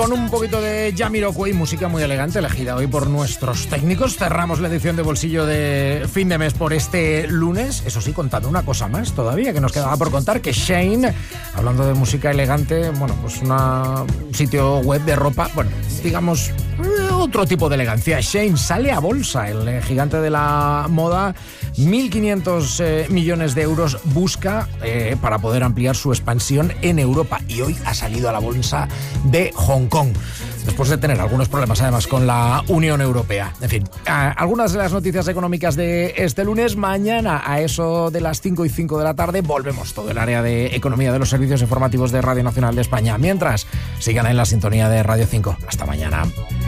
Con un poquito de Jamiroquai, música muy elegante elegida hoy por nuestros técnicos. Cerramos la edición de Bolsillo de fin de mes por este lunes. Eso sí, contando una cosa más todavía que nos quedaba por contar, que Shein, hablando de música elegante, bueno, pues un sitio web de ropa, bueno, digamos, otro tipo de elegancia. Shein sale a bolsa, el gigante de la moda. 1.500 millones de euros busca para poder ampliar su expansión en Europa, y hoy ha salido a la bolsa de Hong Kong, después de tener algunos problemas además con la Unión Europea. En fin, algunas de las noticias económicas de este lunes. Mañana a eso de las 5:05 de la tarde volvemos todo el área de economía de los servicios informativos de Radio Nacional de España. Mientras, sigan en la sintonía de Radio 5. Hasta mañana.